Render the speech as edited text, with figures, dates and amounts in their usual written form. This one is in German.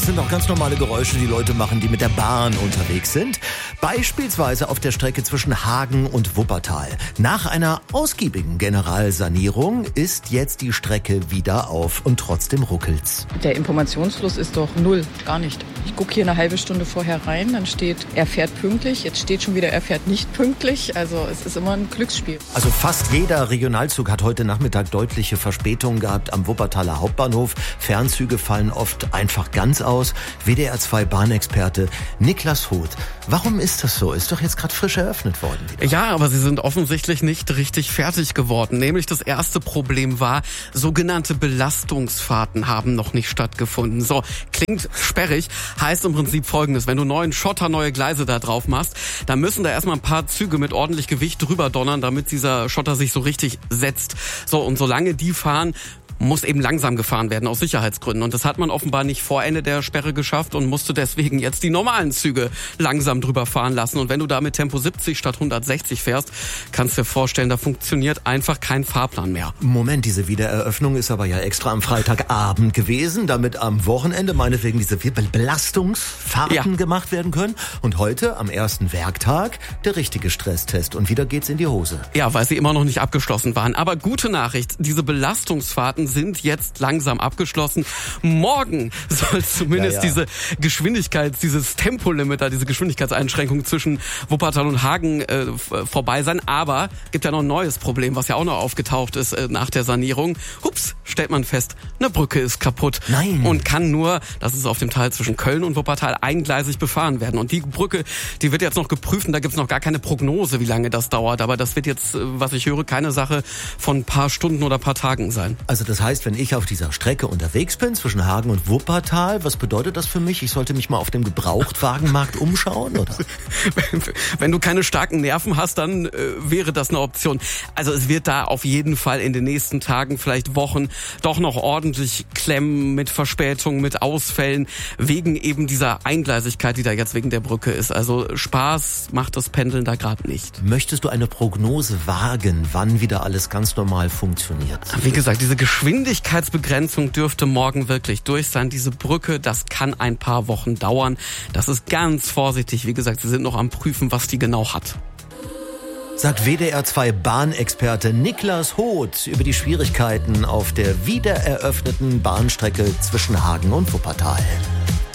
sind auch ganz normale Geräusche, die Leute machen, die mit der Bahn unterwegs sind. Beispielsweise auf der Strecke zwischen Hagen und Wuppertal. Nach einer ausgiebigen Generalsanierung ist jetzt die Strecke wieder auf und trotzdem ruckelt's. Der Informationsfluss ist doch null, gar nicht. Ich gucke hier eine halbe Stunde vorher rein, dann steht, er fährt pünktlich. Jetzt steht schon wieder, er fährt nicht pünktlich. Also es ist immer ein Glücksspiel. Also fast jeder Regionalzug hat heute Nachmittag deutliche Verspätungen gehabt am Wuppertaler Hauptbahnhof. Fernzüge fallen oft einfach ganz aus. WDR 2 Bahnexperte Niklas Hoth. Warum ist das so? Ist doch jetzt gerade frisch eröffnet worden. Wieder. Ja, aber sie sind offensichtlich nicht richtig fertig geworden. Nämlich das erste Problem war, sogenannte Belastungsfahrten haben noch nicht stattgefunden. So, klingt sperrig, heißt im Prinzip Folgendes. Wenn du neuen Schotter, neue Gleise da drauf machst, dann müssen da erstmal ein paar Züge mit ordentlich Gewicht drüber donnern, damit dieser Schotter sich so richtig setzt. So, und solange die fahren, muss eben langsam gefahren werden aus Sicherheitsgründen. Und das hat man offenbar nicht vor Ende der Sperre geschafft und musste deswegen jetzt die normalen Züge langsam drüber fahren lassen. Und wenn du da mit Tempo 70 statt 160 fährst, kannst du dir vorstellen, da funktioniert einfach kein Fahrplan mehr. Moment, diese Wiedereröffnung ist aber ja extra am Freitagabend gewesen, damit am Wochenende meinetwegen diese Belastungsfahrten gemacht werden können. Und heute, am ersten Werktag, der richtige Stresstest. Und wieder geht's in die Hose. Ja, weil sie immer noch nicht abgeschlossen waren. Aber gute Nachricht, diese Belastungsfahrten sind jetzt langsam abgeschlossen. Morgen soll zumindest diese dieses Tempolimit, diese Geschwindigkeitseinschränkung zwischen Wuppertal und Hagen vorbei sein. Aber gibt ja noch ein neues Problem, was ja auch noch aufgetaucht ist nach der Sanierung. Hups, stellt man fest, eine Brücke ist kaputt. Nein. Und kann nur, das ist auf dem Teil zwischen Köln und Wuppertal, eingleisig befahren werden. Und die Brücke, die wird jetzt noch geprüft und da gibt's noch gar keine Prognose, wie lange das dauert. Aber das wird jetzt, was ich höre, keine Sache von ein paar Stunden oder ein paar Tagen sein. Also das heißt, wenn ich auf dieser Strecke unterwegs bin, zwischen Hagen und Wuppertal, was bedeutet das für mich? Ich sollte mich mal auf dem Gebrauchtwagenmarkt umschauen, oder? Wenn du keine starken Nerven hast, dann wäre das eine Option. Also es wird da auf jeden Fall in den nächsten Tagen, vielleicht Wochen, doch noch ordentlich klemmen mit Verspätungen, mit Ausfällen, wegen eben dieser Eingleisigkeit, die da jetzt wegen der Brücke ist. Also Spaß macht das Pendeln da gerade nicht. Möchtest du eine Prognose wagen, wann wieder alles ganz normal funktioniert? Wie gesagt, diese Geschwindigkeitsbegrenzung dürfte morgen wirklich durch sein. Diese Brücke, das kann ein paar Wochen dauern. Das ist ganz vorsichtig. Wie gesagt, sie sind noch am Prüfen, was die genau hat. Sagt WDR 2 Bahnexperte Niklas Hoth über die Schwierigkeiten auf der wiedereröffneten Bahnstrecke zwischen Hagen und Wuppertal.